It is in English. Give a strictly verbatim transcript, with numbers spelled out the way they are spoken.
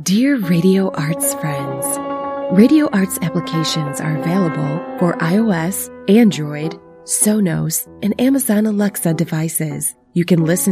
Dear Radio Arts friends, Radio Arts applications are available for iOS, Android, Sonos, and Amazon Alexa devices. You can listen